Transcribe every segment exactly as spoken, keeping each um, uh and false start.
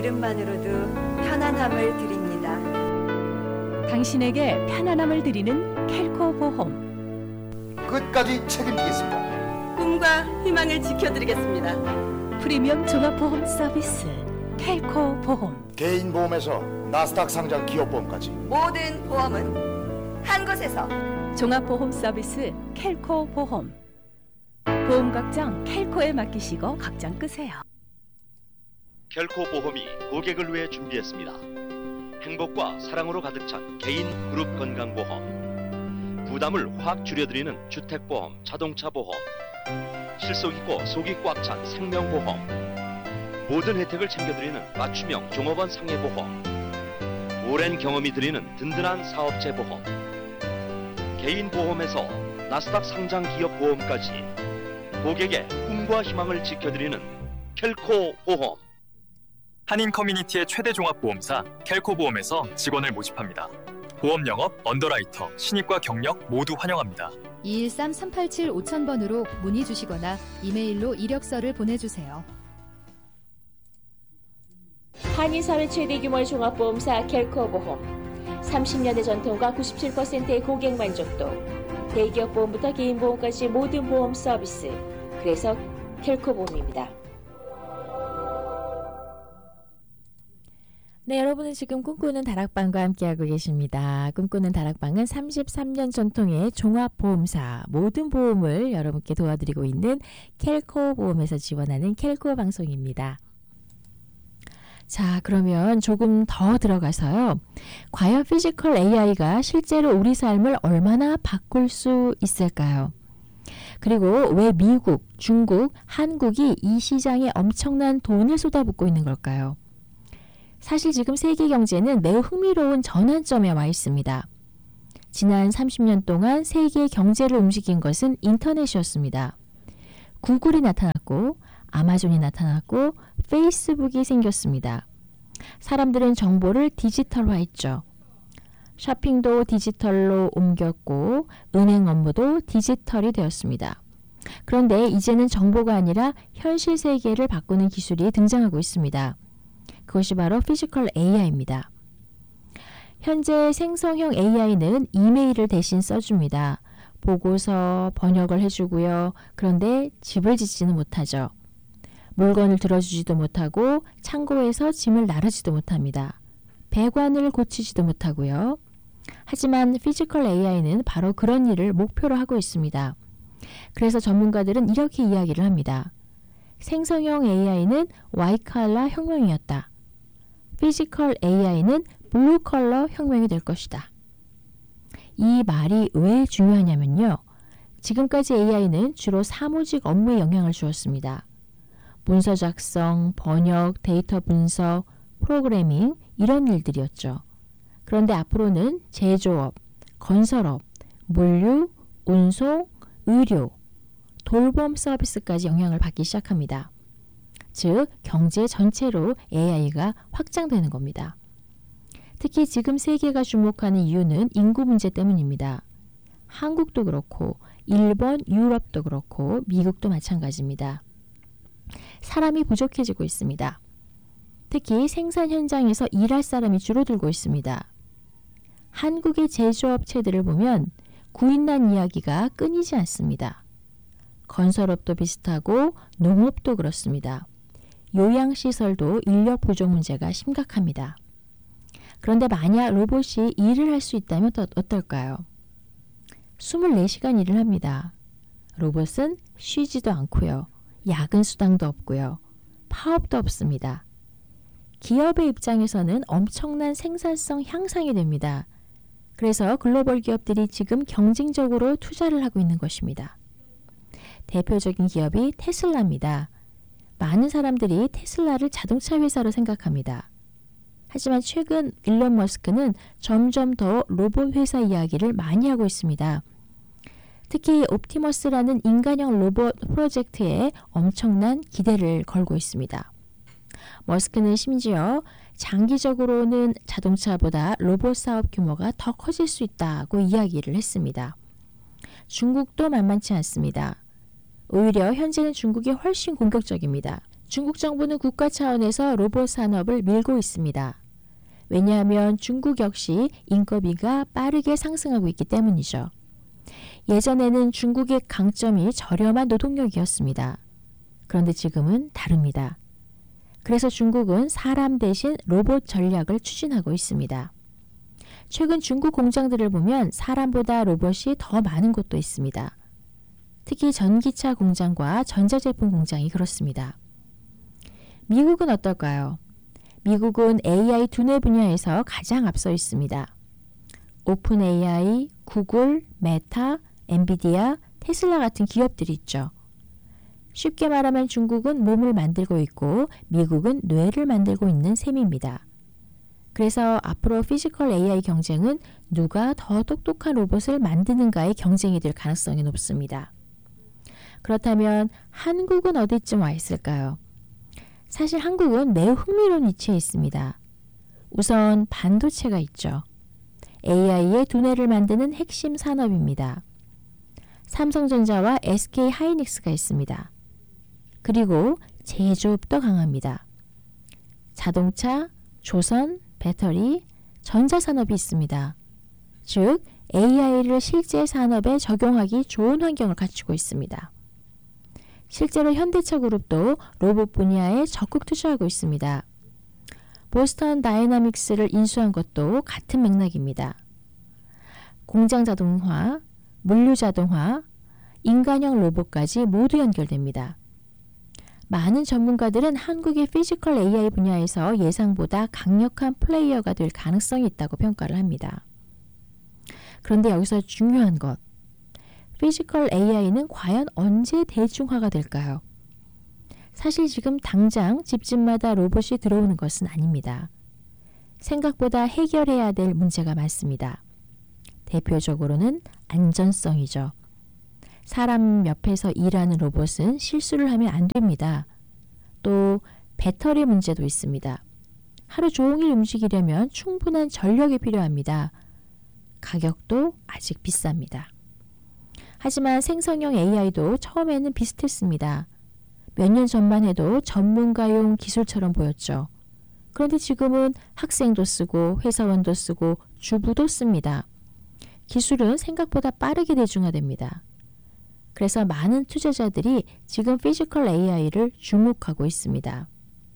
이름만으로도 편안함을 드립니다. 당신에게 편안함을 드리는 켈코 보험. 끝까지 책임지겠습니다. 꿈과 희망을 지켜드리겠습니다. 프리미엄 종합보험 서비스 켈코 보험. 개인 보험에서 나스닥 상장 기업보험까지 모든 보험은 한 곳에서. 종합보험 서비스 켈코 보험. 보험 걱정 켈코에 맡기시고 걱정 끄세요. 켈코 보험이 고객을 위해 준비했습니다. 행복과 사랑으로 가득 찬 개인 그룹 건강보험, 부담을 확 줄여드리는 주택보험, 자동차보험, 실속 있고 속이 꽉 찬 생명보험, 모든 혜택을 챙겨드리는 맞춤형 종업원 상해보험, 오랜 경험이 드리는 든든한 사업체보험, 개인 보험에서 나스닥 상장 기업 보험까지 고객의 꿈과 희망을 지켜드리는 켈코 보험. 한인 커뮤니티의 최대 종합보험사 켈코보험에서 직원을 모집합니다. 보험 영업, 언더라이터, 신입과 경력 모두 환영합니다. 이일삼 삼팔칠 오천 번으로 문의 주시거나 이메일로 이력서를 보내주세요. 한인사회 최대 규모의 종합보험사 켈코보험. 삼십 년의 전통과 구십칠 퍼센트의 고객 만족도. 대기업 보험부터 개인 보험까지 모든 보험 서비스. 그래서 켈코보험입니다. 네, 여러분은 지금 꿈꾸는 다락방과 함께하고 계십니다. 꿈꾸는 다락방은 삼십삼 년 전통의 종합보험사, 모든 보험을 여러분께 도와드리고 있는 켈코 보험에서 지원하는 켈코 방송입니다. 자, 그러면 조금 더 들어가서요. 과연 피지컬 에이아이가 실제로 우리 삶을 얼마나 바꿀 수 있을까요? 그리고 왜 미국, 중국, 한국이 이 시장에 엄청난 돈을 쏟아붓고 있는 걸까요? 사실 지금 세계 경제는 매우 흥미로운 전환점에 와 있습니다. 지난 삼십 년 동안 세계 경제를 움직인 것은 인터넷이었습니다. 구글이 나타났고 아마존이 나타났고 페이스북이 생겼습니다. 사람들은 정보를 디지털화했죠. 쇼핑도 디지털로 옮겼고 은행 업무도 디지털이 되었습니다. 그런데 이제는 정보가 아니라 현실 세계를 바꾸는 기술이 등장하고 있습니다. 그것이 바로 피지컬 에이아이입니다. 현재 생성형 에이아이는 이메일을 대신 써줍니다. 보고서, 번역을 해주고요. 그런데 집을 짓지는 못하죠. 물건을 들어주지도 못하고 창고에서 짐을 나르지도 못합니다. 배관을 고치지도 못하고요. 하지만 피지컬 에이아이는 바로 그런 일을 목표로 하고 있습니다. 그래서 전문가들은 이렇게 이야기를 합니다. 생성형 에이아이는 와이칼라 혁명이었다. 피지컬 에이아이는 블루컬러 혁명이 될 것이다. 이 말이 왜 중요하냐면요. 지금까지 에이아이는 주로 사무직 업무에 영향을 주었습니다. 문서 작성, 번역, 데이터 분석, 프로그래밍 이런 일들이었죠. 그런데 앞으로는 제조업, 건설업, 물류, 운송, 의료, 돌봄 서비스까지 영향을 받기 시작합니다. 즉, 경제 전체로 에이아이가 확장되는 겁니다. 특히 지금 세계가 주목하는 이유는 인구 문제 때문입니다. 한국도 그렇고 일본, 유럽도 그렇고 미국도 마찬가지입니다. 사람이 부족해지고 있습니다. 특히 생산 현장에서 일할 사람이 줄어들고 있습니다. 한국의 제조업체들을 보면 구인난 이야기가 끊이지 않습니다. 건설업도 비슷하고 농업도 그렇습니다. 요양시설도 인력 부족 문제가 심각합니다. 그런데 만약 로봇이 일을 할 수 있다면 어떨까요? 이십사 시간 일을 합니다. 로봇은 쉬지도 않고요. 야근 수당도 없고요. 파업도 없습니다. 기업의 입장에서는 엄청난 생산성 향상이 됩니다. 그래서 글로벌 기업들이 지금 경쟁적으로 투자를 하고 있는 것입니다. 대표적인 기업이 테슬라입니다. 많은 사람들이 테슬라를 자동차 회사로 생각합니다. 하지만 최근 일론 머스크는 점점 더 로봇 회사 이야기를 많이 하고 있습니다. 특히 옵티머스라는 인간형 로봇 프로젝트에 엄청난 기대를 걸고 있습니다. 머스크는 심지어 장기적으로는 자동차보다 로봇 사업 규모가 더 커질 수 있다고 이야기를 했습니다. 중국도 만만치 않습니다. 오히려 현재는 중국이 훨씬 공격적입니다. 중국 정부는 국가 차원에서 로봇 산업을 밀고 있습니다. 왜냐하면 중국 역시 인건비가 빠르게 상승하고 있기 때문이죠. 예전에는 중국의 강점이 저렴한 노동력이었습니다. 그런데 지금은 다릅니다. 그래서 중국은 사람 대신 로봇 전략을 추진하고 있습니다. 최근 중국 공장들을 보면 사람보다 로봇이 더 많은 곳도 있습니다. 특히 전기차 공장과 전자제품 공장이 그렇습니다. 미국은 어떨까요? 미국은 에이아이 두뇌 분야에서 가장 앞서 있습니다. 오픈 에이아이, 구글, 메타, 엔비디아, 테슬라 같은 기업들이 있죠. 쉽게 말하면 중국은 몸을 만들고 있고 미국은 뇌를 만들고 있는 셈입니다. 그래서 앞으로 피지컬 에이아이 경쟁은 누가 더 똑똑한 로봇을 만드는가의 경쟁이 될 가능성이 높습니다. 그렇다면 한국은 어디쯤 와 있을까요? 사실 한국은 매우 흥미로운 위치에 있습니다. 우선 반도체가 있죠. 에이아이의 두뇌를 만드는 핵심 산업입니다. 삼성전자와 에스케이 하이닉스가 있습니다. 그리고 제조업도 강합니다. 자동차, 조선, 배터리, 전자산업이 있습니다. 즉, 에이아이를 실제 산업에 적용하기 좋은 환경을 갖추고 있습니다. 실제로 현대차 그룹도 로봇 분야에 적극 투자하고 있습니다. 보스턴 다이나믹스를 인수한 것도 같은 맥락입니다. 공장 자동화, 물류 자동화, 인간형 로봇까지 모두 연결됩니다. 많은 전문가들은 한국의 피지컬 에이아이 분야에서 예상보다 강력한 플레이어가 될 가능성이 있다고 평가를 합니다. 그런데 여기서 중요한 것, 피지컬 에이아이는 과연 언제 대중화가 될까요? 사실 지금 당장 집집마다 로봇이 들어오는 것은 아닙니다. 생각보다 해결해야 될 문제가 많습니다. 대표적으로는 안전성이죠. 사람 옆에서 일하는 로봇은 실수를 하면 안 됩니다. 또 배터리 문제도 있습니다. 하루 종일 움직이려면 충분한 전력이 필요합니다. 가격도 아직 비쌉니다. 하지만 생성형 에이아이도 처음에는 비슷했습니다. 몇 년 전만 해도 전문가용 기술처럼 보였죠. 그런데 지금은 학생도 쓰고 회사원도 쓰고 주부도 씁니다. 기술은 생각보다 빠르게 대중화됩니다. 그래서 많은 투자자들이 지금 피지컬 에이아이를 주목하고 있습니다.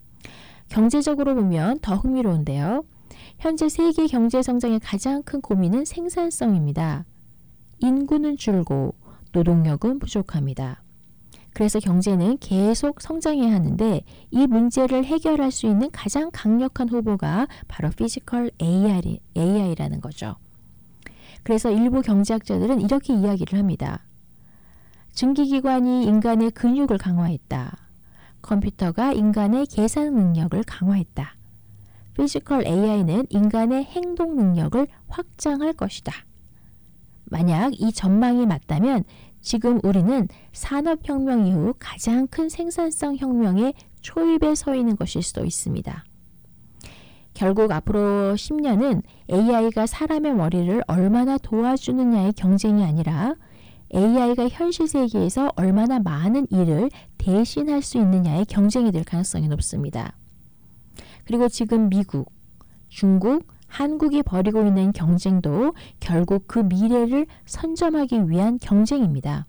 경제적으로 보면 더 흥미로운데요. 현재 세계 경제 성장의 가장 큰 고민은 생산성입니다. 인구는 줄고 노동력은 부족합니다. 그래서 경제는 계속 성장해야 하는데 이 문제를 해결할 수 있는 가장 강력한 후보가 바로 피지컬 에이아이, 에이아이라는 거죠. 그래서 일부 경제학자들은 이렇게 이야기를 합니다. 증기기관이 인간의 근육을 강화했다. 컴퓨터가 인간의 계산 능력을 강화했다. 피지컬 에이아이는 인간의 행동 능력을 확장할 것이다. 만약 이 전망이 맞다면 지금 우리는 산업혁명 이후 가장 큰 생산성 혁명의 초입에 서 있는 것일 수도 있습니다. 결국 앞으로 십 년은 에이아이가 사람의 머리를 얼마나 도와주느냐의 경쟁이 아니라 에이아이가 현실 세계에서 얼마나 많은 일을 대신할 수 있느냐의 경쟁이 될 가능성이 높습니다. 그리고 지금 미국, 중국, 한국이 벌이고 있는 경쟁도 결국 그 미래를 선점하기 위한 경쟁입니다.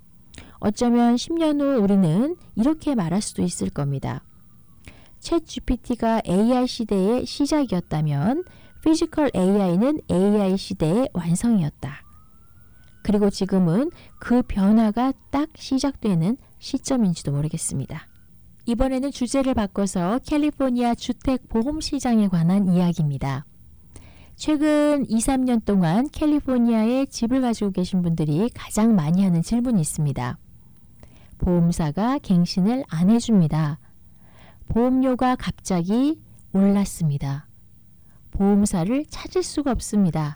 어쩌면 십 년 후 우리는 이렇게 말할 수도 있을 겁니다. 챗 지피티가 에이아이 시대의 시작이었다면 피지컬 에이아이는 에이아이 시대의 완성이었다. 그리고 지금은 그 변화가 딱 시작되는 시점인지도 모르겠습니다. 이번에는 주제를 바꿔서 캘리포니아 주택보험 시장에 관한 이야기입니다. 최근 이, 삼 년 동안 캘리포니아에 집을 가지고 계신 분들이 가장 많이 하는 질문이 있습니다. 보험사가 갱신을 안 해줍니다. 보험료가 갑자기 올랐습니다. 보험사를 찾을 수가 없습니다.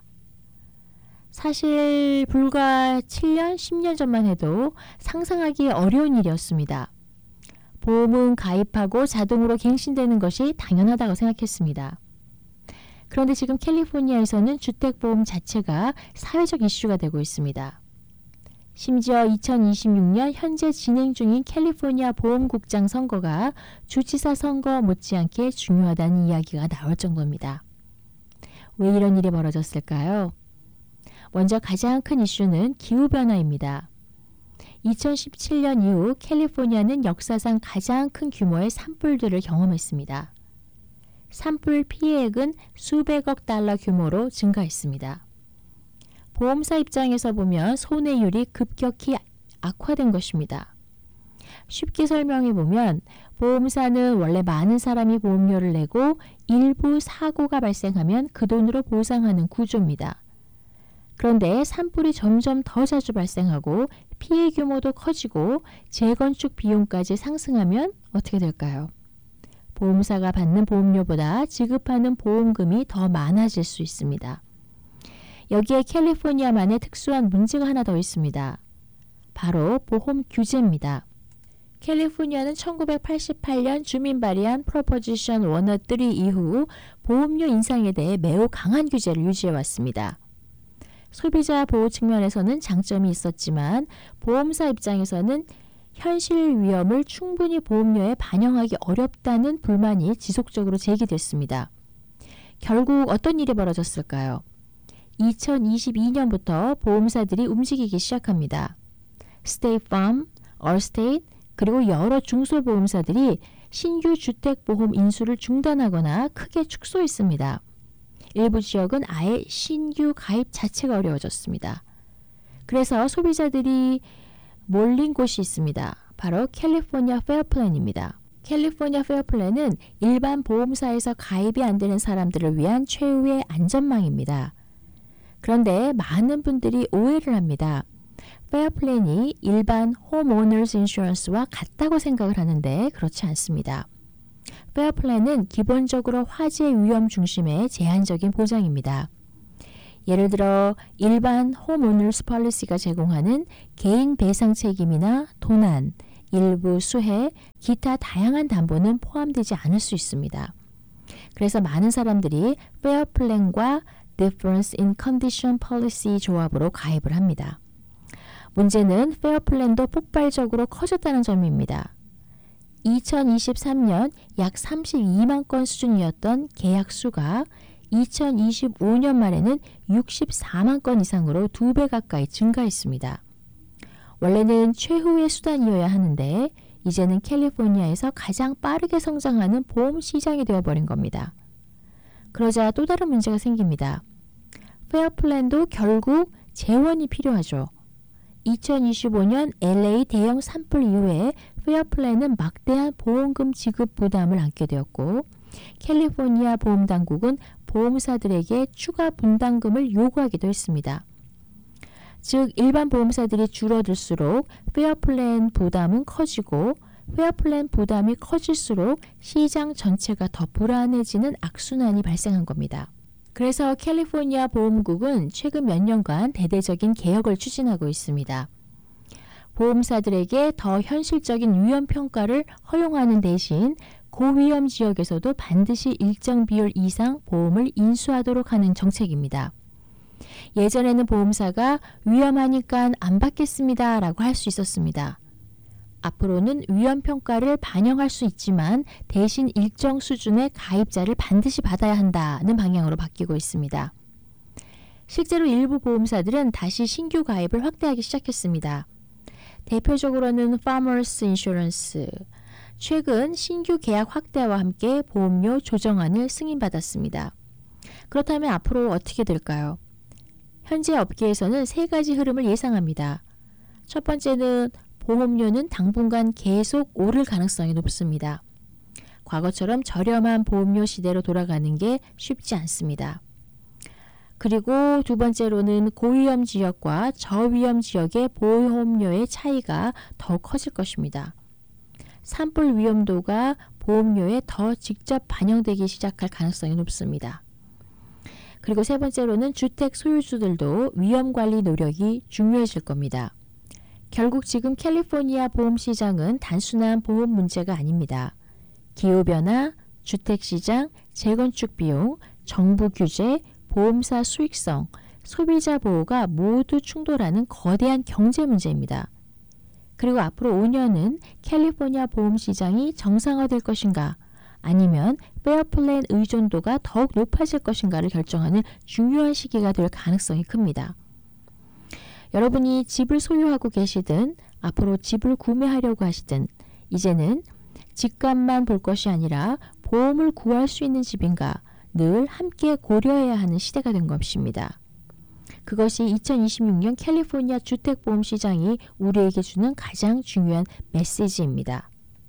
사실 불과 칠 년, 십 년 전만 해도 상상하기 어려운 일이었습니다. 보험은 가입하고 자동으로 갱신되는 것이 당연하다고 생각했습니다. 그런데 지금 캘리포니아에서는 주택보험 자체가 사회적 이슈가 되고 있습니다. 심지어 이천이십육 년 현재 진행 중인 캘리포니아 보험국장 선거가 주지사 선거 못지않게 중요하다는 이야기가 나올 정도입니다. 왜 이런 일이 벌어졌을까요? 먼저 가장 큰 이슈는 기후변화입니다. 이천십칠 년 이후 캘리포니아는 역사상 가장 큰 규모의 산불들을 경험했습니다. 산불 피해액은 수백억 달러 규모로 증가했습니다. 보험사 입장에서 보면 손해율이 급격히 악화된 것입니다. 쉽게 설명해 보면 보험사는 원래 많은 사람이 보험료를 내고 일부 사고가 발생하면 그 돈으로 보상하는 구조입니다. 그런데 산불이 점점 더 자주 발생하고 피해 규모도 커지고 재건축 비용까지 상승하면 어떻게 될까요? 보험사가 받는 보험료보다 지급하는 보험금이 더 많아질 수 있습니다. 여기에 캘리포니아만의 특수한 문제가 하나 더 있습니다. 바로 보험 규제입니다. 캘리포니아는 천구백팔십팔 년 주민 발의한 프로포지션 백삼 이후 보험료 인상에 대해 매우 강한 규제를 유지해왔습니다. 소비자 보호 측면에서는 장점이 있었지만 보험사 입장에서는 현실 위험을 충분히 보험료에 반영하기 어렵다는 불만이 지속적으로 제기됐습니다. 결국 어떤 일이 벌어졌을까요? 이천이십이 년부터 보험사들이 움직이기 시작합니다. 스테이트 팜, 얼스테이트, 그리고 여러 중소보험사들이 신규 주택보험 인수를 중단하거나 크게 축소했습니다. 일부 지역은 아예 신규 가입 자체가 어려워졌습니다. 그래서 소비자들이 몰린 곳이 있습니다. 바로 캘리포니아 페어플랜입니다. 캘리포니아 페어플랜은 일반 보험사에서 가입이 안 되는 사람들을 위한 최후의 안전망입니다. 그런데 많은 분들이 오해를 합니다. 페어플랜이 일반 홈오너스 인슈런스와 같다고 생각을 하는데 그렇지 않습니다. 페어플랜은 기본적으로 화재 위험 중심의 제한적인 보장입니다. 예를 들어 일반 홈오너스 폴리시가 제공하는 개인 배상 책임이나 도난, 일부 수해, 기타 다양한 담보는 포함되지 않을 수 있습니다. 그래서 많은 사람들이 페어플랜과 Difference in Condition Policy 조합으로 가입을 합니다. 문제는 페어플랜도 폭발적으로 커졌다는 점입니다. 이천이십삼 년 약 삼십이만 건 수준이었던 계약 수가 이천이십오 년 말에는 육십사만 건 이상으로 두 배 가까이 증가했습니다. 원래는 최후의 수단이어야 하는데 이제는 캘리포니아에서 가장 빠르게 성장하는 보험 시장이 되어버린 겁니다. 그러자 또 다른 문제가 생깁니다. 페어플랜도 결국 재원이 필요하죠. 이천이십오 년 엘에이 대형 산불 이후에 페어플랜은 막대한 보험금 지급 부담을 안게 되었고 캘리포니아 보험당국은 보험사들에게 추가 분담금을 요구하기도 했습니다. 즉 일반 보험사들이 줄어들수록 페어플랜 부담은 커지고 페어플랜 부담이 커질수록 시장 전체가 더 불안해지는 악순환이 발생한 겁니다. 그래서 캘리포니아 보험국은 최근 몇 년간 대대적인 개혁을 추진하고 있습니다. 보험사들에게 더 현실적인 위험 평가를 허용하는 대신 고위험 지역에서도 반드시 일정 비율 이상 보험을 인수하도록 하는 정책입니다. 예전에는 보험사가 위험하니까 안 받겠습니다 라고 할 수 있었습니다. 앞으로는 위험 평가를 반영할 수 있지만 대신 일정 수준의 가입자를 반드시 받아야 한다는 방향으로 바뀌고 있습니다. 실제로 일부 보험사들은 다시 신규 가입을 확대하기 시작했습니다. 대표적으로는 Farmers Insurance, 최근 신규 계약 확대와 함께 보험료 조정안을 승인받았습니다. 그렇다면 앞으로 어떻게 될까요? 현재 업계에서는 세 가지 흐름을 예상합니다. 첫 번째는 보험료는 당분간 계속 오를 가능성이 높습니다. 과거처럼 저렴한 보험료 시대로 돌아가는 게 쉽지 않습니다. 그리고 두 번째로는 고위험 지역과 저위험 지역의 보험료의 차이가 더 커질 것입니다. 산불 위험도가 보험료에 더 직접 반영되기 시작할 가능성이 높습니다. 그리고 세 번째로는 주택 소유주들도 위험관리 노력이 중요해질 겁니다. 결국 지금 캘리포니아 보험 시장은 단순한 보험 문제가 아닙니다. 기후변화, 주택시장, 재건축 비용, 정부 규제, 보험사 수익성, 소비자 보호가 모두 충돌하는 거대한 경제 문제입니다. 그리고 앞으로 오 년은 캘리포니아 보험 시장이 정상화될 것인가 아니면 페어플랜 의존도가 더욱 높아질 것인가를 결정하는 중요한 시기가 될 가능성이 큽니다. 여러분이 집을 소유하고 계시든 앞으로 집을 구매하려고 하시든 이제는 집값만 볼 것이 아니라 보험을 구할 수 있는 집인가 늘 함께 고려해야 하는 시대가 된 것입니다. 그것이 이천이십육 년 캘리포니아 주택보험 시장이 우리에게 주는 가장 중요한 메시지입니다.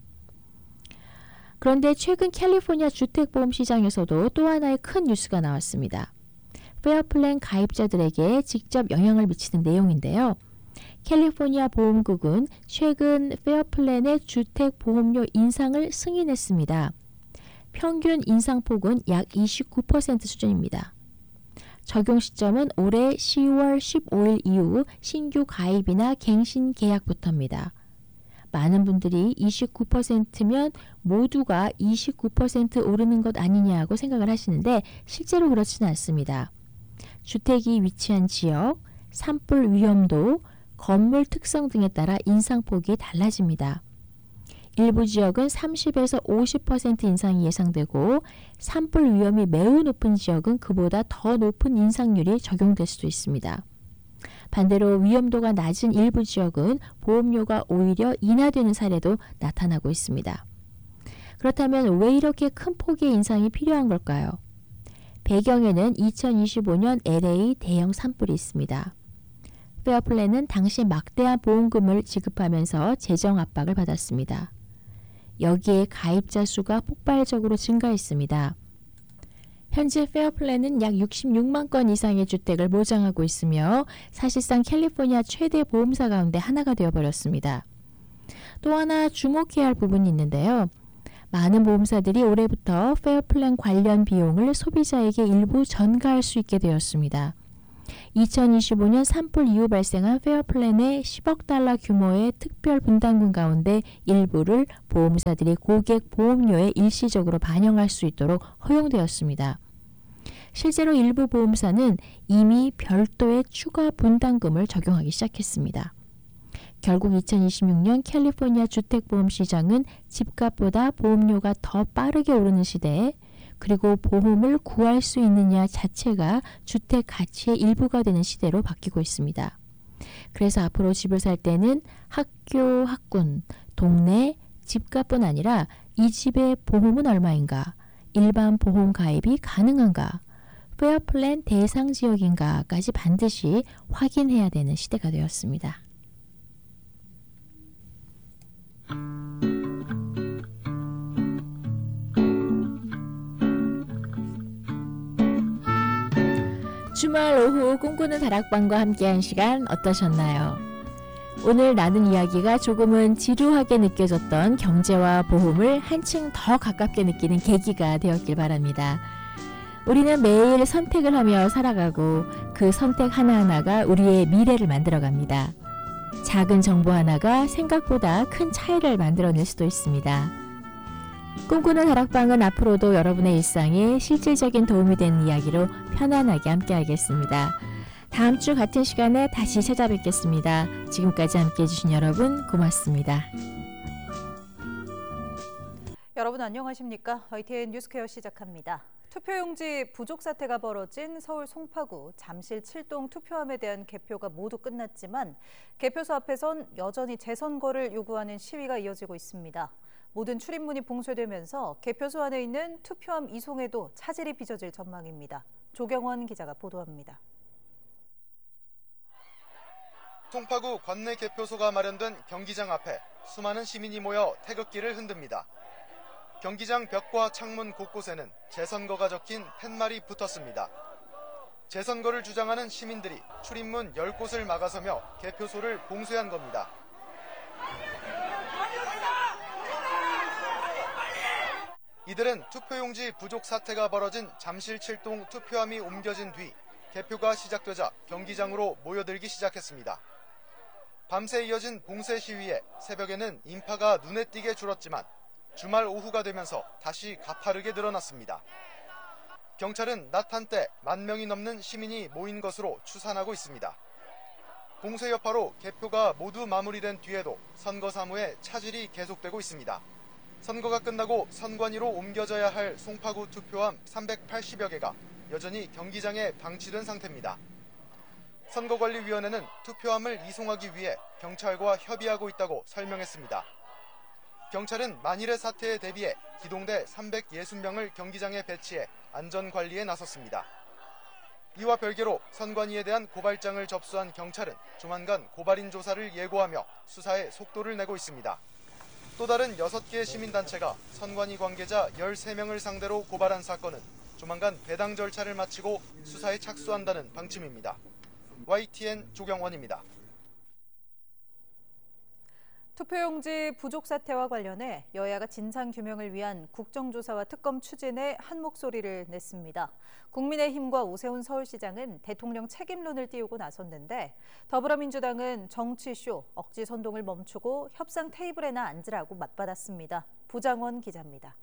그런데 최근 캘리포니아 주택보험 시장에서도 또 하나의 큰 뉴스가 나왔습니다. 페어플랜 가입자들에게 직접 영향을 미치는 내용인데요. 캘리포니아 보험국은 최근 페어플랜의 주택보험료 인상을 승인했습니다. 평균 인상폭은 약 이십구 퍼센트 수준입니다. 적용 시점은 올해 시월 십오일 이후 신규 가입이나 갱신 계약부터입니다. 많은 분들이 이십구 퍼센트면 모두가 이십구 퍼센트 오르는 것 아니냐고 생각을 하시는데 실제로 그렇지는 않습니다. 주택이 위치한 지역, 산불 위험도, 건물 특성 등에 따라 인상폭이 달라집니다. 일부 지역은 삼십에서 오십 퍼센트 인상이 예상되고 산불 위험이 매우 높은 지역은 그보다 더 높은 인상률이 적용될 수도 있습니다. 반대로 위험도가 낮은 일부 지역은 보험료가 오히려 인하되는 사례도 나타나고 있습니다. 그렇다면 왜 이렇게 큰 폭의 인상이 필요한 걸까요? 배경에는 이천이십오 년 엘에이 대형 산불이 있습니다. 페어플랜은 당시 막대한 보험금을 지급하면서 재정 압박을 받았습니다. 여기에 가입자 수가 폭발적으로 증가했습니다. 현재 페어플랜은 약 육십육만 건 이상의 주택을 보장하고 있으며 사실상 캘리포니아 최대 보험사 가운데 하나가 되어버렸습니다. 또 하나 주목해야 할 부분이 있는데요. 많은 보험사들이 올해부터 페어플랜 관련 비용을 소비자에게 일부 전가할 수 있게 되었습니다. 이천이십오 년 산불 이후 발생한 페어플랜의 십억 달러 규모의 특별 분담금 가운데 일부를 보험사들이 고객 보험료에 일시적으로 반영할 수 있도록 허용되었습니다. 실제로 일부 보험사는 이미 별도의 추가 분담금을 적용하기 시작했습니다. 결국 이천이십육 년 캘리포니아 주택보험 시장은 집값보다 보험료가 더 빠르게 오르는 시대에 그리고 보험을 구할 수 있느냐 자체가 주택 가치의 일부가 되는 시대로 바뀌고 있습니다. 그래서 앞으로 집을 살 때는 학교, 학군, 동네, 집값뿐 아니라 이 집의 보험은 얼마인가, 일반 보험 가입이 가능한가, 페어플랜 대상 지역인가까지 반드시 확인해야 되는 시대가 되었습니다. 주말 오후 꿈꾸는 다락방과 함께한 시간 어떠셨나요? 오늘 나눈 이야기가 조금은 지루하게 느껴졌던 경제와 보험을 한층 더 가깝게 느끼는 계기가 되었길 바랍니다. 우리는 매일 선택을 하며 살아가고 그 선택 하나하나가 우리의 미래를 만들어갑니다. 작은 정보 하나가 생각보다 큰 차이를 만들어낼 수도 있습니다. 꿈꾸는 다락방은 앞으로도 여러분의 일상에 실질적인 도움이 되는 이야기로 편안하게 함께하겠습니다. 다음 주 같은 시간에 다시 찾아뵙겠습니다. 지금까지 함께해 주신 여러분 고맙습니다. 여러분 안녕하십니까? 와이티엔 뉴스케어 시작합니다. 투표용지 부족 사태가 벌어진 서울 송파구 잠실 칠동 투표함에 대한 개표가 모두 끝났지만 개표소 앞에선 여전히 재선거를 요구하는 시위가 이어지고 있습니다. 모든 출입문이 봉쇄되면서 개표소 안에 있는 투표함 이송에도 차질이 빚어질 전망입니다. 조경원 기자가 보도합니다. 송파구 관내 개표소가 마련된 경기장 앞에 수많은 시민이 모여 태극기를 흔듭니다. 경기장 벽과 창문 곳곳에는 재선거가 적힌 팻말이 붙었습니다. 재선거를 주장하는 시민들이 출입문 열 곳을 막아서며 개표소를 봉쇄한 겁니다. 이들은 투표용지 부족 사태가 벌어진 잠실 칠동 투표함이 옮겨진 뒤 개표가 시작되자 경기장으로 모여들기 시작했습니다. 밤새 이어진 봉쇄 시위에 새벽에는 인파가 눈에 띄게 줄었지만 주말 오후가 되면서 다시 가파르게 늘어났습니다. 경찰은 낮 한때 만 명이 넘는 시민이 모인 것으로 추산하고 있습니다. 공세 여파로 개표가 모두 마무리된 뒤에도 선거 사무에 차질이 계속되고 있습니다. 선거가 끝나고 선관위로 옮겨져야 할 송파구 투표함 삼백팔십여 개가 여전히 경기장에 방치된 상태입니다. 선거관리위원회는 투표함을 이송하기 위해 경찰과 협의하고 있다고 설명했습니다. 경찰은 만일의 사태에 대비해 기동대 삼백육십 명을 경기장에 배치해 안전관리에 나섰습니다. 이와 별개로 선관위에 대한 고발장을 접수한 경찰은 조만간 고발인 조사를 예고하며 수사에 속도를 내고 있습니다. 또 다른 여섯 개의 시민단체가 선관위 관계자 열세 명을 상대로 고발한 사건은 조만간 배당 절차를 마치고 수사에 착수한다는 방침입니다. 와이티엔 조경원입니다. 투표용지 부족 사태와 관련해 여야가 진상규명을 위한 국정조사와 특검 추진에 한 목소리를 냈습니다. 국민의힘과 오세훈 서울시장은 대통령 책임론을 띄우고 나섰는데 더불어민주당은 정치쇼, 억지 선동을 멈추고 협상 테이블에나 앉으라고 맞받았습니다. 부장원 기자입니다.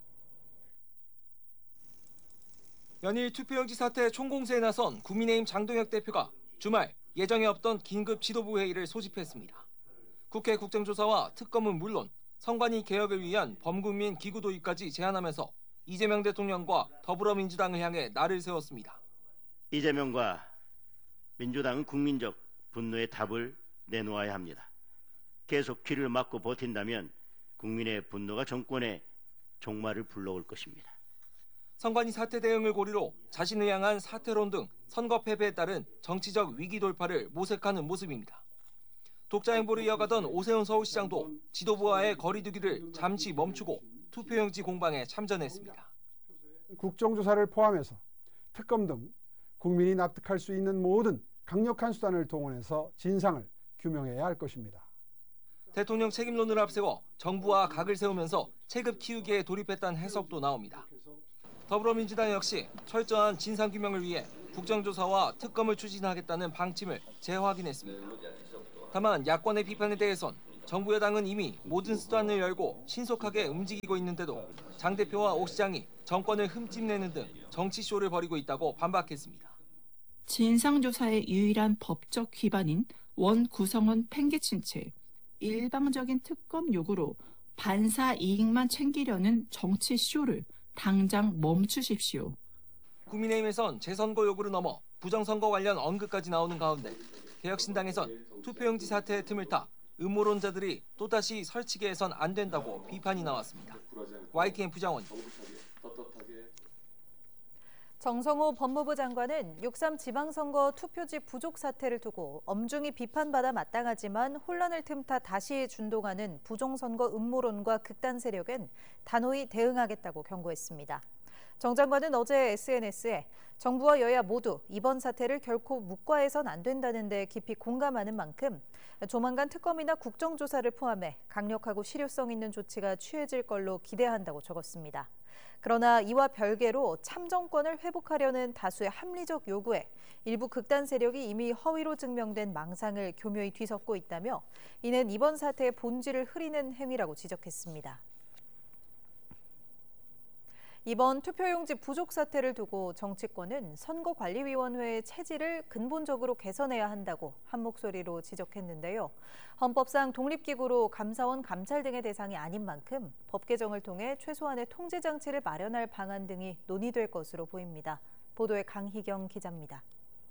연일 투표용지 사태 총공세에 나선 국민의힘 장동혁 대표가 주말 예정에 없던 긴급 지도부 회의를 소집했습니다. 국회 국정조사와 특검은 물론 선관위 개혁을 위한 범국민 기구 도입까지 제안하면서 이재명 대통령과 더불어민주당을 향해 날을 세웠습니다. 이재명과 민주당은 국민적 분노의 답을 내놓아야 합니다. 계속 귀를 막고 버틴다면 국민의 분노가 정권의 종말을 불러올 것입니다. 선관위 사태 대응을 고리로 자신을 향한 사퇴론 등 선거 패배에 따른 정치적 위기 돌파를 모색하는 모습입니다. 독자 행보를 이어가던 오세훈 서울시장도 지도부와의 거리두기를 잠시 멈추고 투표용지 공방에 참전했습니다. 국정조사를 포함해서 특검 등 국민이 납득할 수 있는 모든 강력한 수단을 동원해서 진상을 규명해야 할 것입니다. 대통령 책임론을 앞세워 정부와 각을 세우면서 체급 키우기에 돌입했다는 해석도 나옵니다. 더불어민주당 역시 철저한 진상규명을 위해 국정조사와 특검을 추진하겠다는 방침을 재확인했습니다. 다만 야권의 비판에 대해선 정부 여당은 이미 모든 수단을 열고 신속하게 움직이고 있는데도 장 대표와 오 시장이 정권을 흠집내는 등 정치쇼를 벌이고 있다고 반박했습니다. 진상조사의 유일한 법적 기반인 원구성원 팽개친 채 일방적인 특검 요구로 반사 이익만 챙기려는 정치쇼를 당장 멈추십시오. 국민의힘에선 재선거 요구를 넘어 부정선거 관련 언급까지 나오는 가운데 개혁신당에선 투표용지 사태의 틈을 타 음모론자들이 또다시 설치게 해선 안 된다고 비판이 나왔습니다. 와이티엔 부장원. 정성호 법무부 장관은 육삼 지방선거 투표지 부족 사태를 두고 엄중히 비판받아 마땅하지만 혼란을 틈타 다시 준동하는 부정선거 음모론과 극단 세력엔 단호히 대응하겠다고 경고했습니다. 정 장관은 어제 에스엔에스에 정부와 여야 모두 이번 사태를 결코 묵과해선 안 된다는 데 깊이 공감하는 만큼 조만간 특검이나 국정조사를 포함해 강력하고 실효성 있는 조치가 취해질 걸로 기대한다고 적었습니다. 그러나 이와 별개로 참정권을 회복하려는 다수의 합리적 요구에 일부 극단 세력이 이미 허위로 증명된 망상을 교묘히 뒤섞고 있다며 이는 이번 사태의 본질을 흐리는 행위라고 지적했습니다. 이번 투표용지 부족 사태를 두고 정치권은 선거관리위원회의 체질을 근본적으로 개선해야 한다고 한 목소리로 지적했는데요. 헌법상 독립기구로 감사원, 감찰 등의 대상이 아닌 만큼 법 개정을 통해 최소한의 통제 장치를 마련할 방안 등이 논의될 것으로 보입니다. 보도에 강희경 기자입니다.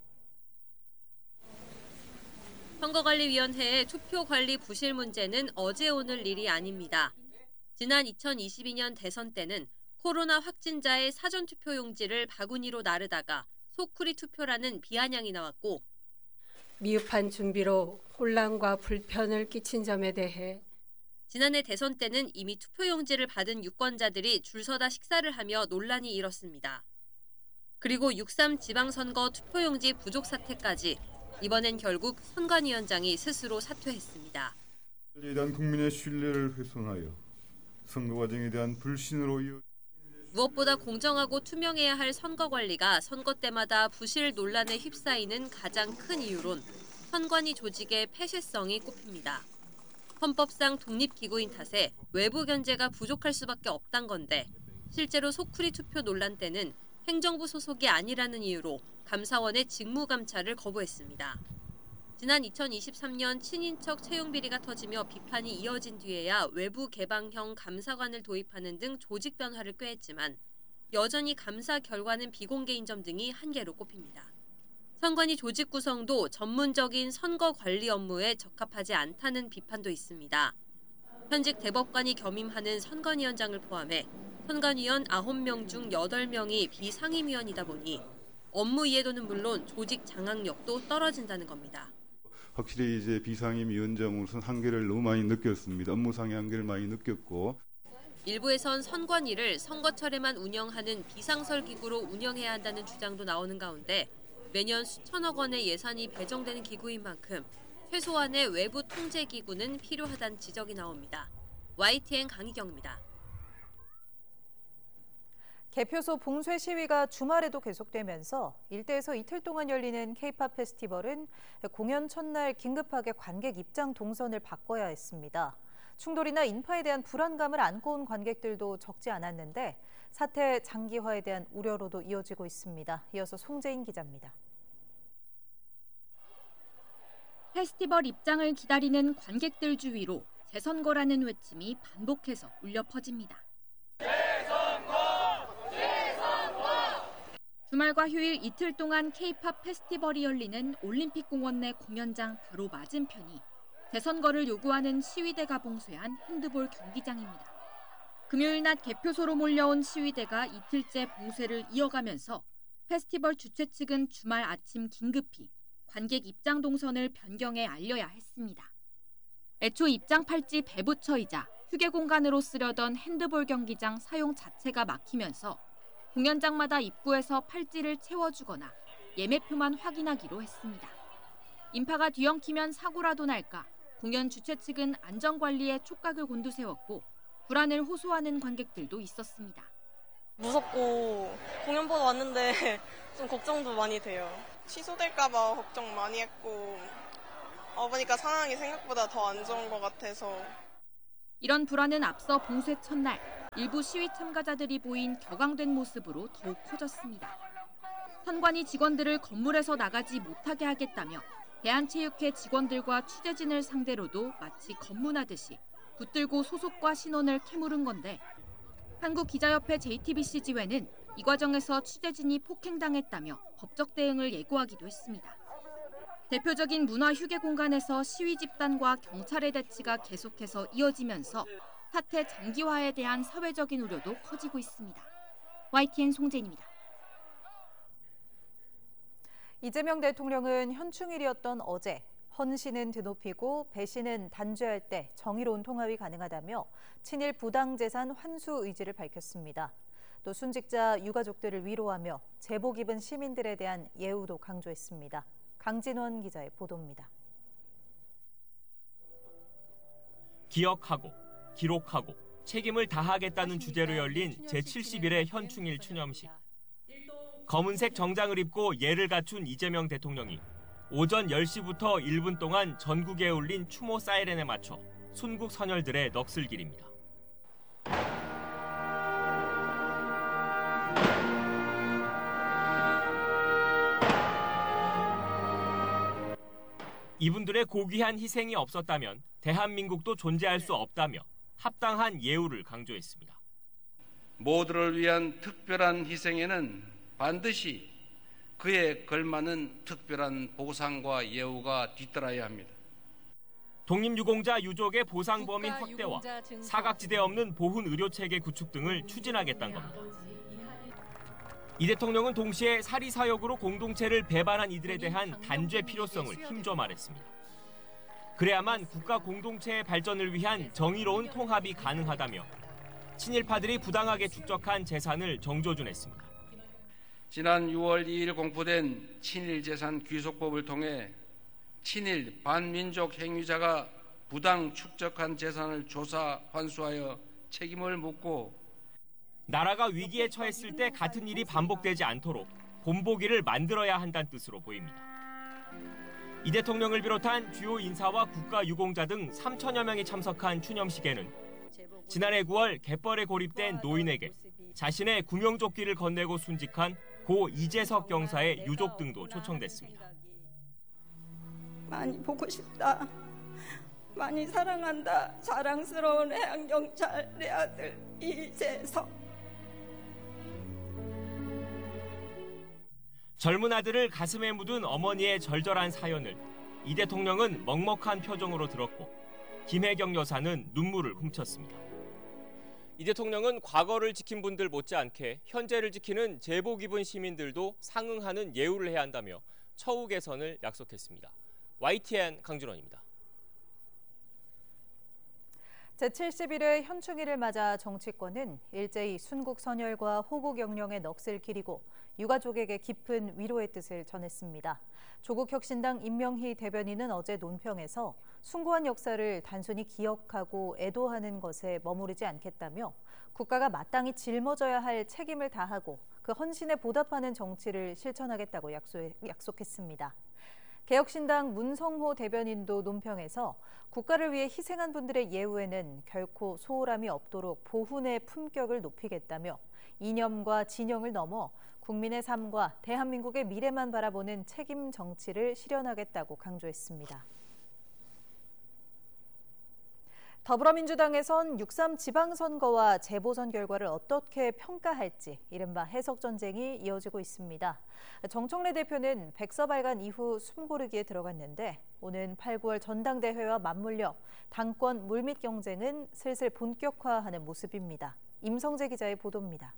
선거관리위원회의 투표관리 부실 문제는 어제 오늘 일이 아닙니다. 지난 이천이십이 년 대선 때는 코로나 확진자의 사전투표용지를 바구니로 나르다가 소쿠리 투표라는 비아냥이 나왔고 미흡한 준비로 혼란과 불편을 끼친 점에 대해 지난해 대선 때는 이미 투표용지를 받은 유권자들이 줄 서다 식사를 하며 논란이 일었습니다. 그리고 육삼 지방선거 투표용지 부족 사태까지 이번엔 결국 선관위원장이 스스로 사퇴했습니다. 에 대한 국민의 신뢰를 훼손하여 선거 과정에 대한 불신으로 이어 무엇보다 공정하고 투명해야 할 선거 관리가 선거 때마다 부실 논란에 휩싸이는 가장 큰 이유론 선관위 조직의 폐쇄성이 꼽힙니다. 헌법상 독립기구인 탓에 외부 견제가 부족할 수밖에 없단 건데 실제로 소쿠리 투표 논란 때는 행정부 소속이 아니라는 이유로 감사원의 직무 감찰을 거부했습니다. 지난 이천이십삼 년 친인척 채용 비리가 터지며 비판이 이어진 뒤에야 외부 개방형 감사관을 도입하는 등 조직 변화를 꾀했지만 여전히 감사 결과는 비공개인 점 등이 한계로 꼽힙니다. 선관위 조직 구성도 전문적인 선거 관리 업무에 적합하지 않다는 비판도 있습니다. 현직 대법관이 겸임하는 선관위원장을 포함해 선관위원 아홉 명 중 여덟 명이 비상임위원이다 보니 업무 이해도는 물론 조직 장악력도 떨어진다는 겁니다. 확실히 이제 비상임위원장으로서는 한계를 너무 많이 느꼈습니다. 업무상의 한계를 많이 느꼈고. 일부에선 선관위를 선거철에만 운영하는 비상설기구로 운영해야 한다는 주장도 나오는 가운데 매년 수천억 원의 예산이 배정되는 기구인 만큼 최소한의 외부 통제기구는 필요하다는 지적이 나옵니다. 와이티엔 강희경입니다. 개표소 봉쇄 시위가 주말에도 계속되면서 일대에서 이틀 동안 열리는 케이팝 페스티벌은 공연 첫날 긴급하게 관객 입장 동선을 바꿔야 했습니다. 충돌이나 인파에 대한 불안감을 안고 온 관객들도 적지 않았는데 사태 장기화에 대한 우려로도 이어지고 있습니다. 이어서 송재인 기자입니다. 페스티벌 입장을 기다리는 관객들 주위로 재선거라는 외침이 반복해서 울려 퍼집니다. 주말과 휴일 이틀 동안 케이팝 페스티벌이 열리는 올림픽공원 내 공연장 바로 맞은편이 재선거를 요구하는 시위대가 봉쇄한 핸드볼 경기장입니다. 금요일 낮 개표소로 몰려온 시위대가 이틀째 봉쇄를 이어가면서 페스티벌 주최 측은 주말 아침 긴급히 관객 입장 동선을 변경해 알려야 했습니다. 애초 입장 팔찌 배부처이자 휴게 공간으로 쓰려던 핸드볼 경기장 사용 자체가 막히면서 공연장마다 입구에서 팔찌를 채워주거나 예매표만 확인하기로 했습니다. 인파가 뒤엉키면 사고라도 날까 공연 주최 측은 안전관리에 촉각을 곤두세웠고 불안을 호소하는 관객들도 있었습니다. 무섭고 공연 보러 왔는데 좀 걱정도 많이 돼요. 취소될까 봐 걱정 많이 했고 와보니까 상황이 생각보다 더 안 좋은 것 같아서. 이런 불안은 앞서 봉쇄 첫날 일부 시위 참가자들이 보인 격앙된 모습으로 더욱 커졌습니다. 선관위 직원들을 건물에서 나가지 못하게 하겠다며 대한체육회 직원들과 취재진을 상대로도 마치 검문하듯이 붙들고 소속과 신원을 캐물은 건데 한국기자협회 제이티비씨 지회는 이 과정에서 취재진이 폭행당했다며 법적 대응을 예고하기도 했습니다. 대표적인 문화 휴게 공간에서 시위 집단과 경찰의 대치가 계속해서 이어지면서 사태 장기화에 대한 사회적인 우려도 커지고 있습니다. 와이티엔 송재인입니다. 이재명 대통령은 현충일이었던 어제 헌신은 드높이고 배신은 단죄할 때 정의로운 통합이 가능하다며 친일 부당재산 환수 의지를 밝혔습니다. 또 순직자 유가족들을 위로하며 제복 입은 시민들에 대한 예우도 강조했습니다. 강진원 기자의 보도입니다. 기억하고 기록하고 책임을 다하겠다는 주제로 열린 제칠십 일의 현충일 추념식. 검은색 정장을 입고 예를 갖춘 이재명 대통령이 오전 열 시부터 일 분 동안 전국에 울린 추모 사이렌에 맞춰 순국 선열들의 넋을길입니다. 이분들의 고귀한 희생이 없었다면 대한민국도 존재할 수 없다며 합당한 예우를 강조했습니다. 모두를 위한 특별한 희생에는 반드시 그에 걸맞는 특별한 보상과 예우가 뒤따라야 합니다. 독립유공자 유족의 보상 범위 확대와 사각지대 없는 보훈 의료체계 구축 등을 추진하겠다는 겁니다. 이 대통령은 동시에 사리사욕으로 공동체를 배반한 이들에 대한 단죄 필요성을 힘줘 말했습니다. 그래야만 국가 공동체의 발전을 위한 정의로운 통합이 가능하다며 친일파들이 부당하게 축적한 재산을 정조준했습니다. 지난 유월 이일 공포된 친일재산 귀속법을 통해 친일 반민족 행위자가 부당 축적한 재산을 조사 환수하여 책임을 묻고 나라가 위기에 처했을 때 같은 일이 반복되지 않도록 본보기를 만들어야 한다는 뜻으로 보입니다. 이 대통령을 비롯한 주요 인사와 국가유공자 등 삼천여 명이 참석한 추념식에는 지난해 구월 갯벌에 고립된 노인에게 자신의 구명조끼를 건네고 순직한 고 이재석 경사의 유족 등도 초청됐습니다. 많이 보고 싶다. 많이 사랑한다. 사랑스러운 해양경찰 내 아들 이재석. 젊은 아들을 가슴에 묻은 어머니의 절절한 사연을 이 대통령은 먹먹한 표정으로 들었고 김혜경 여사는 눈물을 훔쳤습니다. 이 대통령은 과거를 지킨 분들 못지않게 현재를 지키는 제복 입은 시민들도 상응하는 예우를 해야 한다며 처우 개선을 약속했습니다. 와이티엔 강준원입니다. 제칠십일 회 현충일을 맞아 정치권은 일제히 순국 선열과 호국 영령의 넋을 기리고 유가족에게 깊은 위로의 뜻을 전했습니다. 조국혁신당 임명희 대변인은 어제 논평에서 숭고한 역사를 단순히 기억하고 애도하는 것에 머무르지 않겠다며 국가가 마땅히 짊어져야 할 책임을 다하고 그 헌신에 보답하는 정치를 실천하겠다고 약속, 약속했습니다. 개혁신당 문성호 대변인도 논평에서 국가를 위해 희생한 분들의 예우에는 결코 소홀함이 없도록 보훈의 품격을 높이겠다며 이념과 진영을 넘어 국민의 삶과 대한민국의 미래만 바라보는 책임 정치를 실현하겠다고 강조했습니다. 더불어민주당에선 육삼 지방선거와 재보선 결과를 어떻게 평가할지 이른바 해석전쟁이 이어지고 있습니다. 정청래 대표는 백서발간 이후 숨고르기에 들어갔는데 오는 팔, 구월 전당대회와 맞물려 당권 물밑 경쟁은 슬슬 본격화하는 모습입니다. 임성재 기자의 보도입니다.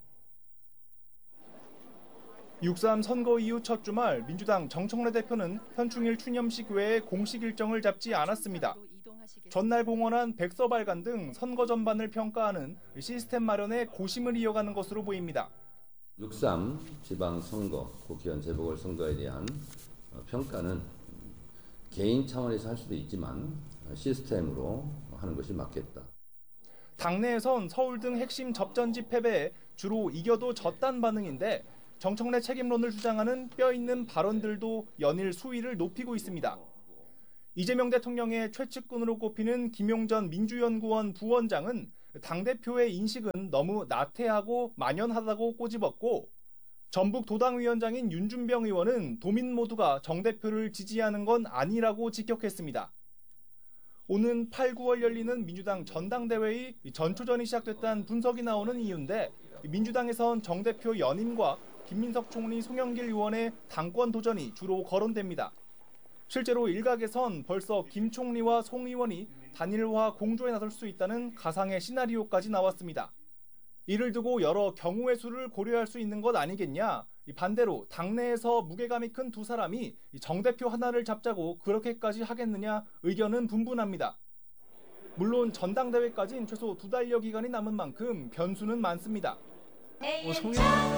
육삼 선거 이후 첫 주말 민주당 정청래 대표는 현충일 추념식 외에 공식 일정을 잡지 않았습니다. 전날 공언한 백서발간 등 선거 전반을 평가하는 시스템 마련에 고심을 이어가는 것으로 보입니다. 육삼 지방선거, 국회의원 재보궐선거에 대한 평가는 개인 차원에서 할 수도 있지만 시스템으로 하는 것이 맞겠다. 당내에선 서울 등 핵심 접전지 패배에 주로 이겨도 졌단 반응인데 정청래 책임론을 주장하는 뼈있는 발언들도 연일 수위를 높이고 있습니다. 이재명 대통령의 최측근으로 꼽히는 김용전 민주연구원 부원장은 당대표의 인식은 너무 나태하고 만연하다고 꼬집었고 전북 도당위원장인 윤준병 의원은 도민 모두가 정 대표를 지지하는 건 아니라고 직격했습니다. 오는 팔, 구월 열리는 민주당 전당대회의 전초전이 시작됐다는 분석이 나오는 이유인데 민주당에선 정 대표 연임과 김민석 총리, 송영길 의원의 당권 도전이 주로 거론됩니다. 실제로 일각에선 벌써 김 총리와 송 의원이 단일화 공조에 나설 수 있다는 가상의 시나리오까지 나왔습니다. 이를 두고 여러 경우의 수를 고려할 수 있는 것 아니겠냐? 반대로 당내에서 무게감이 큰 두 사람이 정 대표 하나를 잡자고 그렇게까지 하겠느냐 의견은 분분합니다. 물론 전당대회까지는 최소 두 달여 기간이 남은 만큼 변수는 많습니다. 어, 송...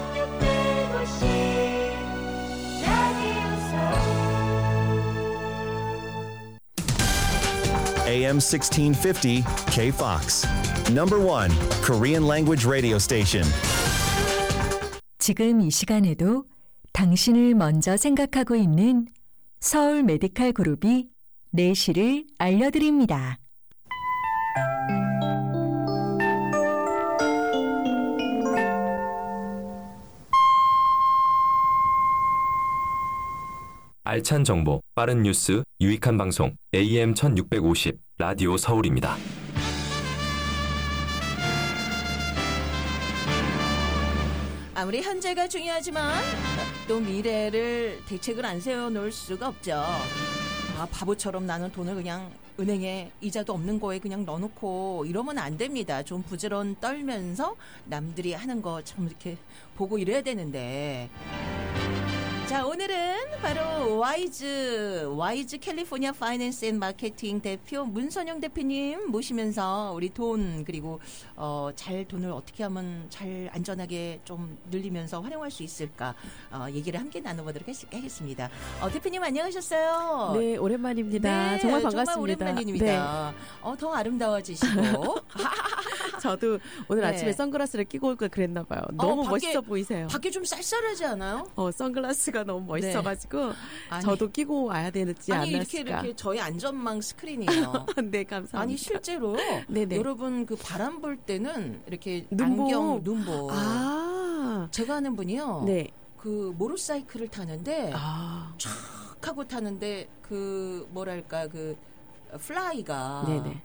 에이엠 sixteen fifty K-Fox. Number one Korean language radio station. 지금 이 시간에도 당신을 먼저 생각하고 있는 서울 메디칼 그룹이 내시를 알려드립니다. 알찬 정보, 빠른 뉴스, 유익한 방송 에이엠 천육백오십 라디오 서울입니다. 아무리 현재가 중요하지만 또 미래를 대책을 안 세워놓을 수가 없죠. 아, 바보처럼 나는 돈을 그냥 은행에 이자도 없는 거에 그냥 넣어놓고 이러면 안 됩니다. 좀 부지런 떨면서 남들이 하는 거 참 이렇게 보고 이래야 되는데. 자, 오늘은 바로 와이즈, 와이즈 캘리포니아 파이낸스 앤 마케팅 대표 문선영 대표님 모시면서 우리 돈 그리고 어, 잘 돈을 어떻게 하면 잘 안전하게 좀 늘리면서 활용할 수 있을까 어, 얘기를 함께 나눠보도록 하겠습니다. 어, 대표님 안녕하셨어요? 네, 오랜만입니다. 네, 정말 반갑습니다. 정말 오랜만입니다. 네. 어, 더 아름다워지시고 저도 오늘 네. 아침에 선글라스를 끼고 올 걸 그랬나 봐요. 너무 어, 밖에, 멋있어 보이세요. 밖에 좀 쌀쌀하지 않아요? 어, 선글라스가 너무 멋있어가지고 네. 아니, 저도 끼고 와야 되지 아니, 않았을까. 이렇게 이렇게 저희 안전망 스크린이에요. 네, 감사합니다. 아니 실제로 네네. 여러분 그 바람 불 때는 이렇게 눈보. 안경 눈보. 아, 제가 아는 분이요. 네. 그 모tor사이클을 타는데 아. 촥 하고 타는데 그 뭐랄까 그 플라이가 네네.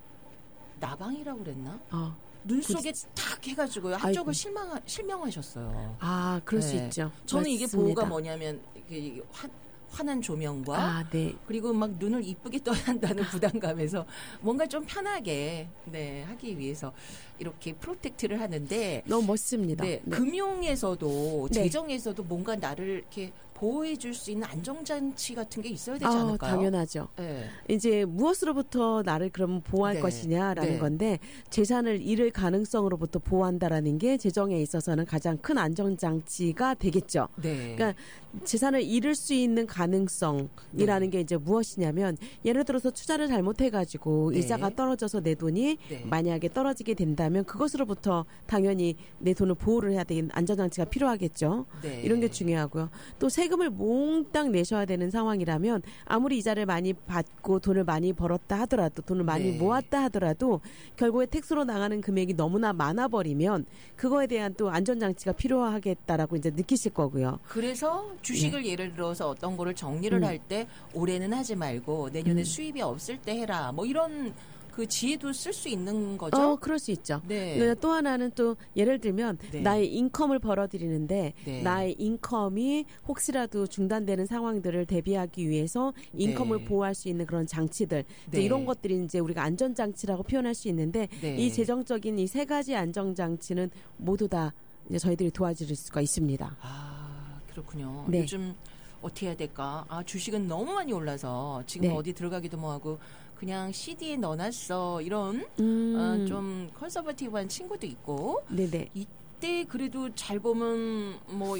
나방이라고 그랬나? 어. 눈 속에 탁 해가지고요. 한쪽을 실망 실명하셨어요. 아, 그럴 수 네. 있죠. 저는 이게 맞습니다. 보호가 뭐냐면 이게 환, 환한 조명과 아, 네. 그리고 막 눈을 이쁘게 떠야 한다는 부담감에서 뭔가 좀 편하게 네, 하기 위해서 이렇게 프로텍트를 하는데 너무 멋집니다. 네, 네. 금융에서도 네. 재정에서도 뭔가 나를 이렇게 보호해 줄 수 있는 안정장치 같은 게 있어야 되지 아, 않을까요? 당연하죠. 네. 이제 무엇으로부터 나를 그럼 보호할 네. 것이냐라는 네. 건데 재산을 잃을 가능성으로부터 보호한다라는 게 재정에 있어서는 가장 큰 안정장치가 되겠죠. 네. 그러니까 재산을 잃을 수 있는 가능성이라는 네. 게 이제 무엇이냐면 예를 들어서 투자를 잘못해가지고 네. 이자가 떨어져서 내 돈이 네. 만약에 떨어지게 된다면 그것으로부터 당연히 내 돈을 보호를 해야 되는 안전장치가 필요하겠죠. 네. 이런 게 중요하고요. 또 세금을 몽땅 내셔야 되는 상황이라면 아무리 이자를 많이 받고 돈을 많이 벌었다 하더라도 돈을 많이 네. 모았다 하더라도 결국에 택스로 나가는 금액이 너무나 많아버리면 그거에 대한 또 안전장치가 필요하겠다라고 이제 느끼실 거고요. 그래서 주식을 네. 예를 들어서 어떤 거를 정리를 음. 할 때 올해는 하지 말고 내년에 음. 수입이 없을 때 해라. 뭐 이런 그 지혜도 쓸 수 있는 거죠. 어, 그럴 수 있죠. 네. 그러니까 또 하나는 또 예를 들면 네. 나의 인컴을 벌어들이는데 네. 나의 인컴이 혹시라도 중단되는 상황들을 대비하기 위해서 인컴을 네. 보호할 수 있는 그런 장치들 이제 네. 이런 것들이 이제 우리가 안전장치라고 표현할 수 있는데 네. 이 재정적인 이 세 가지 안정장치는 모두 다 이제 저희들이 도와드릴 수가 있습니다. 아, 그렇군요. 네. 요즘 어떻게 해야 될까? 아, 주식은 너무 많이 올라서 지금 네. 어디 들어가기도 뭐하고 그냥 씨디에 넣어놨어. 이런 음. 어, 좀 컨서버티브한 친구도 있고 네네. 이때 그래도 잘 보면 뭐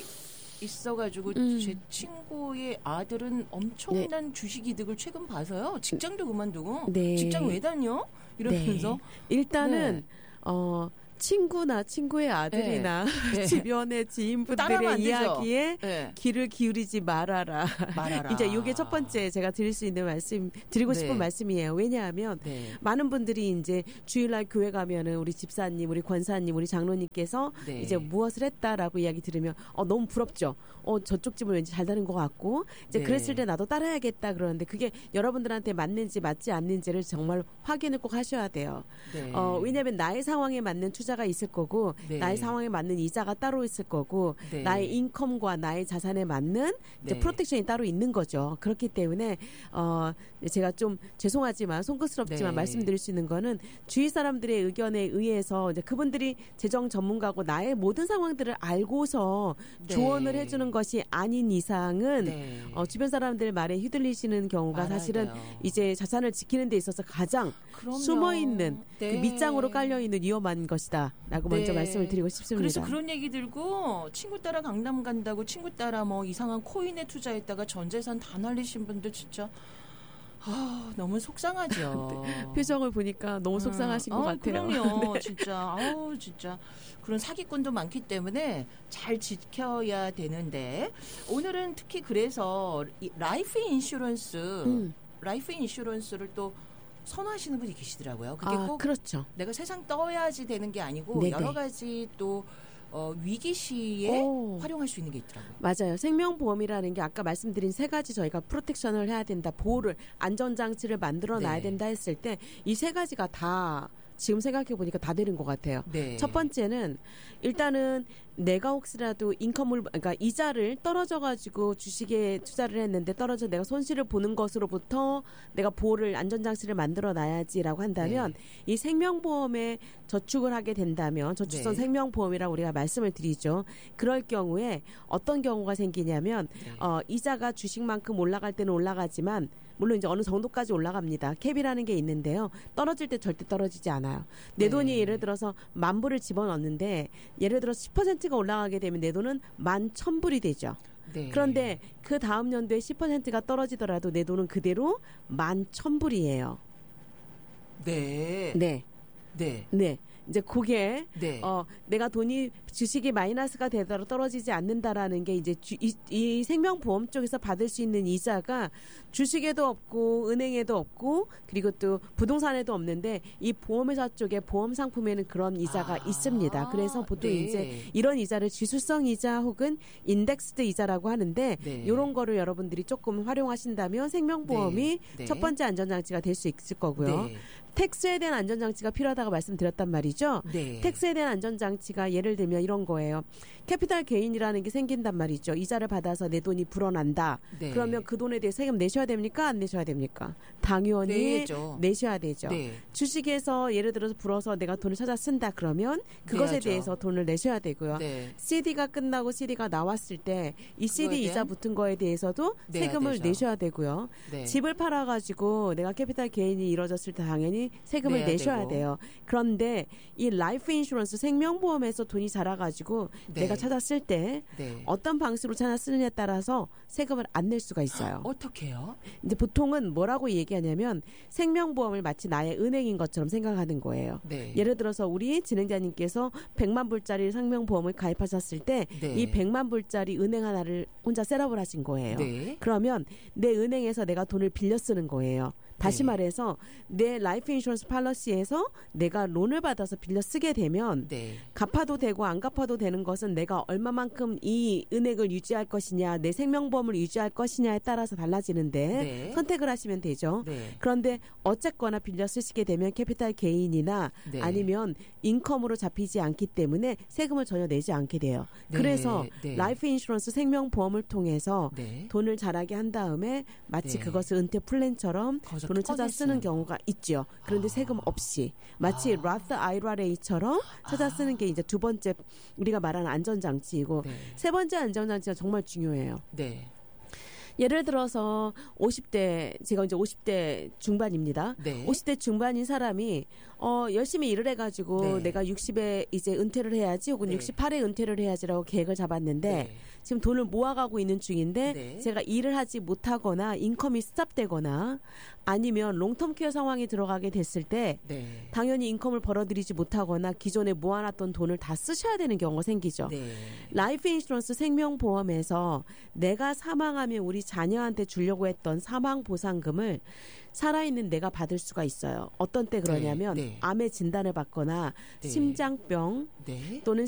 있어가지고 음. 제 친구의 아들은 엄청난 네. 주식 이득을 최근 봐서요. 직장도 그만두고 네. 직장 왜 다녀? 이러면서 네. 일단은 네. 어 친구나 친구의 아들이나 네. 주변의 따라하면 지인분들의 안 되죠. 이야기에 네. 귀를 기울이지 말아라. 말아라. 이제 이게 첫 번째 제가 드릴 수 있는 말씀, 드리고 네. 싶은 말씀이에요. 왜냐하면 네. 많은 분들이 이제 주일날 교회 가면은 우리 집사님, 우리 권사님, 우리 장로님께서 네. 이제 무엇을 했다라고 이야기 들으면 어 너무 부럽죠. 어 저쪽 집은 왠지 잘 다는 것 같고 이제 네. 그랬을 때 나도 따라야겠다 그러는데 그게 여러분들한테 맞는지 맞지 않는지를 정말 확인을 꼭 하셔야 돼요. 네. 어 왜냐하면 나의 상황에 맞는 투자가 있을 거고 네. 나의 상황에 맞는 이자가 따로 있을 거고 네. 나의 인컴과 나의 자산에 맞는 이제 네. 프로텍션이 따로 있는 거죠. 그렇기 때문에 어 제가 좀 죄송하지만 송구스럽지만 네. 말씀드릴 수 있는 거는 주위 사람들의 의견에 의해서 이제 그분들이 재정 전문가고 나의 모든 상황들을 알고서 네. 조언을 해주는 것이 아닌 이상은 네. 어, 주변 사람들 말에 휘둘리시는 경우가 말아야 사실은 돼요. 이제 자산을 지키는 데 있어서 가장 그럼요. 숨어 있는 네. 그 밑장으로 깔려 있는 위험한 것이다라고 먼저 네. 말씀을 드리고 싶습니다. 그래서 그런 얘기 들고 친구 따라 강남 간다고 친구 따라 뭐 이상한 코인에 투자했다가 전 재산 다 날리신 분들 진짜 아, 너무 속상하죠. 표정을 보니까 너무 속상하신 음, 것 아, 같아요. 그럼요, 네. 진짜. 아우, 진짜 그런 사기꾼도 많기 때문에 잘 지켜야 되는데 오늘은 특히 그래서 이 라이프 인슈런스, 음. 라이프 인슈런스를 또 선호하시는 분이 계시더라고요. 그게 아, 꼭 그렇죠. 내가 세상 떠야지 되는 게 아니고 네네. 여러 가지 또 어, 위기 시에 오. 활용할 수 있는 게 있더라고요. 맞아요. 생명보험이라는 게 아까 말씀드린 세 가지 저희가 프로텍션을 해야 된다, 보호를, 안전장치를 만들어 놔야 네. 된다 했을 때 이 세 가지가 다 지금 생각해 보니까 다 되는 것 같아요. 네. 첫 번째는 일단은 내가 혹시라도 인컴을 그러니까 이자를 떨어져 가지고 주식에 투자를 했는데 떨어져 내가 손실을 보는 것으로부터 내가 보호를 안전장치를 만들어 놔야지라고 한다면 네. 이 생명보험에 저축을 하게 된다면 저축성 네. 생명보험이라고 우리가 말씀을 드리죠. 그럴 경우에 어떤 경우가 생기냐면 네. 어, 이자가 주식만큼 올라갈 때는 올라가지만 물론 이제 어느 정도까지 올라갑니다. 캡이라는 게 있는데요. 떨어질 때 절대 떨어지지 않아요. 내 네. 돈이 예를 들어서 만 불을 집어넣는데 예를 들어서 십 퍼센트가 올라가게 되면 내 돈은 만 천 불이 되죠. 네. 그런데 그 다음 연도에 십 퍼센트가 떨어지더라도 내 돈은 그대로 만 천 불이에요. 네. 네. 네. 네. 이제 그게 네. 어 내가 돈이 주식이 마이너스가 되더라도 떨어지지 않는다라는 게 이제 주, 이, 이 생명보험 쪽에서 받을 수 있는 이자가 주식에도 없고 은행에도 없고 그리고 또 부동산에도 없는데 이 보험회사 쪽에 보험 상품에는 그런 이자가 아, 있습니다. 그래서 보통 네. 이제 이런 이자를 지수성 이자 혹은 인덱스드 이자라고 하는데 네. 이런 거를 여러분들이 조금 활용하신다면 생명보험이 네. 네. 첫 번째 안전장치가 될 수 있을 거고요. 네. 텍스에 대한 안전장치가 필요하다고 말씀드렸단 말이죠. 네. 텍스에 대한 안전장치가 예를 들면 이런 거예요. 캐피탈 게인이라는 게 생긴단 말이죠. 이자를 받아서 내 돈이 불어난다. 네. 그러면 그 돈에 대해 세금 내셔야 됩니까? 안 내셔야 됩니까? 당연히 내야죠. 내셔야 되죠. 네. 주식에서 예를 들어서 불어서 내가 돈을 찾아 쓴다 그러면 그것에 내야죠. 대해서 돈을 내셔야 되고요. 네. 씨디가 끝나고 씨디가 나왔을 때 이 씨디 그거에 이자 대한 붙은 거에 대해서도 내야 세금을 되죠. 내셔야 되고요. 네. 집을 팔아가지고 내가 캐피탈 게인이 이루어졌을 때 당연히 세금을 내야 내셔야 되고. 돼요. 그런데 이 라이프 인슈런스 생명보험에서 돈이 자라가지고 네. 내가 찾았을 때 네. 어떤 방식으로 찾아 쓰느냐에 따라서 세금을 안 낼 수가 있어요. 어떻게 해요? 이제 보통은 뭐라고 얘기하냐면 생명보험을 마치 나의 은행인 것처럼 생각하는 거예요. 네. 예를 들어서 우리 진행자님께서 백만 불짜리 생명보험을 가입하셨을 때 이 네. 백만 불짜리 은행 하나를 혼자 셋업을 하신 거예요. 네. 그러면 내 은행에서 내가 돈을 빌려 쓰는 거예요. 다시 네. 말해서 내 라이프 인슈런스 팔러시에서 내가 론을 받아서 빌려 쓰게 되면 네. 갚아도 되고 안 갚아도 되는 것은 내가 얼마만큼 이 은행을 유지할 것이냐 내 생명보험을 유지할 것이냐에 따라서 달라지는데 네. 선택을 하시면 되죠. 네. 그런데 어쨌거나 빌려 쓰시게 되면 캐피탈 게인이나 네. 아니면 인컴으로 잡히지 않기 때문에 세금을 전혀 내지 않게 돼요. 네. 그래서 네. 라이프 인슈런스 생명보험을 통해서 네. 돈을 자라게 한 다음에 마치 네. 그것을 은퇴 플랜처럼 거기서 돈을 찾아 꺼내 쓰는 쓰는 경우가 있죠. 그런데 아. 세금 없이 마치 라스 아이라레이처럼 찾아 쓰는 게 이제 두 번째 우리가 말하는 안전장치이고 네. 세 번째 안전장치가 정말 중요해요. 네. 예를 들어서 오십 대 제가 이제 오십 대 중반입니다. 네. 오십 대 중반인 사람이 어 열심히 일을 해가지고 네. 내가 육십에 이제 은퇴를 해야지 혹은 네. 육십팔에 은퇴를 해야지라고 계획을 잡았는데 네. 지금 돈을 모아가고 있는 중인데 네. 제가 일을 하지 못하거나 인컴이 스탑되거나 아니면 롱텀 케어 상황이 들어가게 됐을 때 네. 당연히 인컴을 벌어들이지 못하거나 기존에 모아놨던 돈을 다 쓰셔야 되는 경우가 생기죠. 네. 라이프 인슈런스 생명보험에서 내가 사망하면 우리 자녀한테 주려고 했던 사망보상금을 살아있는 내가 받을 수가 있어요. 어떤 때 그러냐면 네, 네. 암의 진단을 받거나 네. 심장병 네. 또는